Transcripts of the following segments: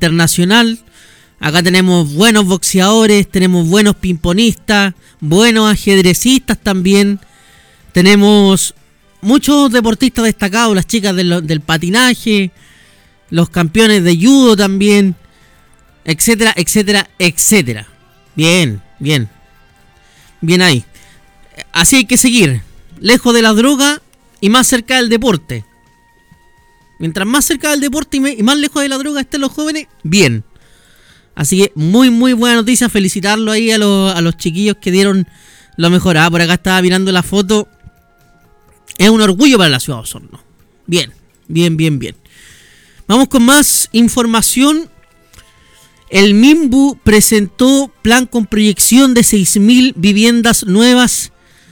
internacional. Acá tenemos buenos boxeadores, tenemos buenos pingponistas, buenos ajedrecistas también. Tenemos muchos deportistas destacados, las chicas del patinaje, los campeones de judo también, etcétera, etcétera, etcétera. Bien, bien. Bien ahí. Así hay que seguir, lejos de la droga y más cerca del deporte. Mientras más cerca del deporte y más lejos de la droga estén los jóvenes, bien. Así que muy muy buena noticia, felicitarlo ahí a los chiquillos que dieron lo mejor. Por acá estaba mirando la foto. Es un orgullo para la ciudad de Osorno. Bien, bien, bien, bien. Vamos con más información. El MIMBU presentó plan con proyección de 6.000 viviendas nuevas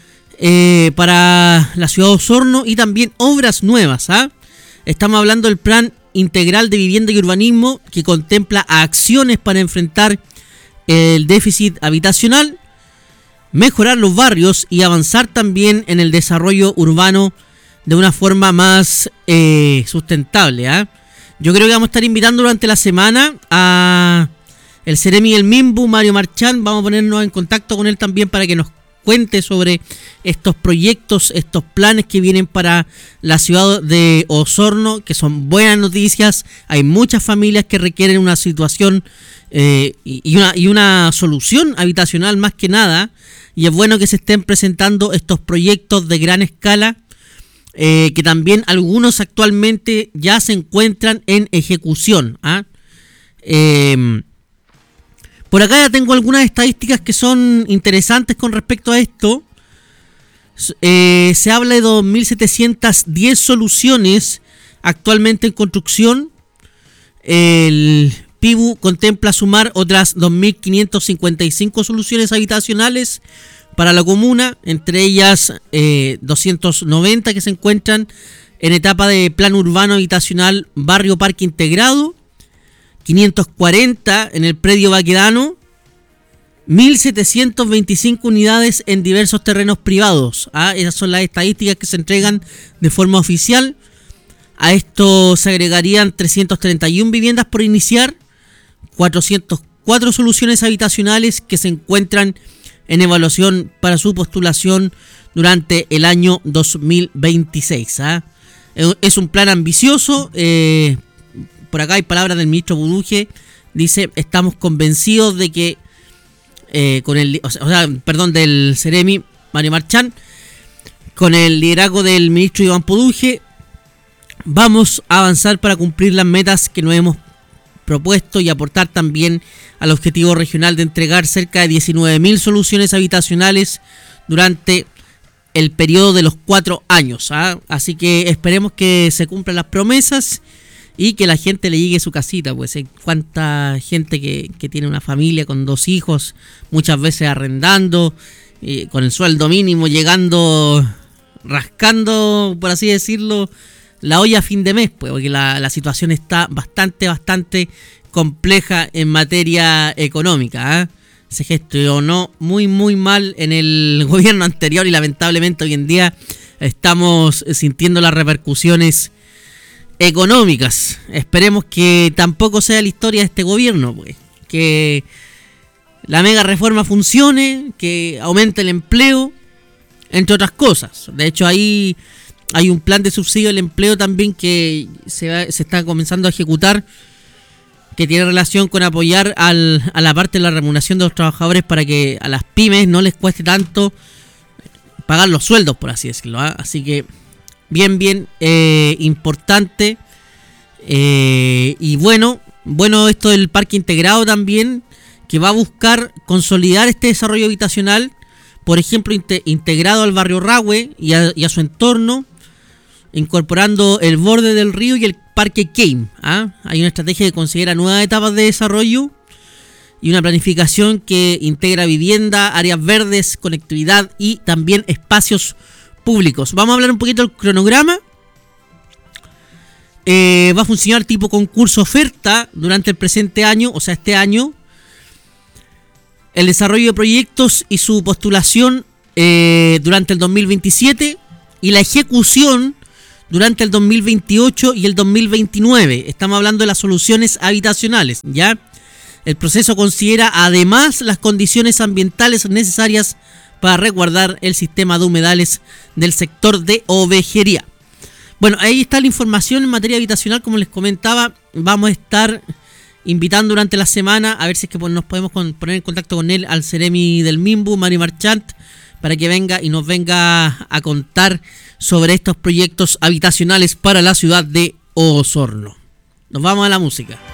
para la ciudad de Osorno y también obras nuevas. Estamos hablando del plan integral de vivienda y urbanismo que contempla acciones para enfrentar el déficit habitacional, mejorar los barrios y avanzar también en el desarrollo urbano de una forma más sustentable. Yo creo que vamos a estar invitando durante la semana a el Ceremi del MIMBU, Mario Marchán. Vamos a ponernos en contacto con él también para que nos cuente sobre estos proyectos, estos planes que vienen para la ciudad de Osorno, que son buenas noticias. Hay muchas familias que requieren una situación y una solución habitacional más que nada, y es bueno que se estén presentando estos proyectos de gran escala, que también algunos actualmente ya se encuentran en ejecución. Por acá ya tengo algunas estadísticas que son interesantes con respecto a esto. Se habla de 2.710 soluciones actualmente en construcción. El PIBU contempla sumar otras 2.555 soluciones habitacionales para la comuna, entre ellas 290 que se encuentran en etapa de plan urbano habitacional barrio parque integrado, 540 en el predio Baquedano, 1.725 unidades en diversos terrenos privados. Esas son las estadísticas que se entregan de forma oficial. A esto se agregarían 331 viviendas por iniciar, 404 soluciones habitacionales que se encuentran en evaluación para su postulación durante el año 2026. Es un plan ambicioso. Por acá hay palabras del ministro Buduje. Dice: estamos convencidos de que del Ceremi Mario Marchán, con el liderazgo del ministro Iván Buduje, vamos a avanzar para cumplir las metas que nos hemos propuesto y aportar también al objetivo regional de entregar cerca de 19.000 soluciones habitacionales durante el periodo de los 4 años. Así que esperemos que se cumplan las promesas y que la gente le llegue su casita. Pues cuánta gente que tiene una familia con 2 hijos, muchas veces arrendando, con el sueldo mínimo, llegando, rascando, por así decirlo, la olla a fin de mes, pues, porque la situación está bastante compleja en materia económica. Se gestionó muy mal en el gobierno anterior y lamentablemente hoy en día estamos sintiendo las repercusiones económicas. Esperemos que tampoco sea la historia de este gobierno, pues, que la mega reforma funcione, que aumente el empleo, entre otras cosas. De hecho, ahí hay un plan de subsidio al empleo también que se está comenzando a ejecutar, que tiene relación con apoyar a la parte de la remuneración de los trabajadores para que a las pymes no les cueste tanto pagar los sueldos, por así decirlo. Así que bien importante. Y bueno esto del parque integrado también, que va a buscar consolidar este desarrollo habitacional, por ejemplo, integrado al barrio Rahue y a su entorno, incorporando el borde del río y el parque Keim. Hay una estrategia que considera nuevas etapas de desarrollo y una planificación que integra vivienda, áreas verdes, conectividad y también espacios públicos. Vamos a hablar un poquito del cronograma. Va a funcionar tipo concurso oferta durante el presente año, o sea, este año. El desarrollo de proyectos y su postulación durante el 2027 y la ejecución durante el 2028 y el 2029. Estamos hablando de las soluciones habitacionales, ¿ya? El proceso considera además las condiciones ambientales necesarias para resguardar el sistema de humedales del sector de ovejería. Bueno, ahí está la información en materia habitacional. Como les comentaba, vamos a estar invitando durante la semana a ver si es que nos podemos poner en contacto con él, al Ceremi del Minbu, Mario Marchant, para que venga y nos venga a contar sobre estos proyectos habitacionales para la ciudad de Osorno. Nos vamos a la música.